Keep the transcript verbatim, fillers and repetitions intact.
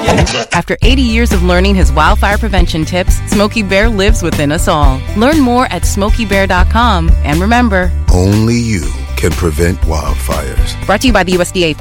After eighty years of learning his wildfire prevention tips, Smokey Bear lives within us all. Learn more at smokey bear dot com. And remember, only you can prevent wildfires. Brought to you by the U S D A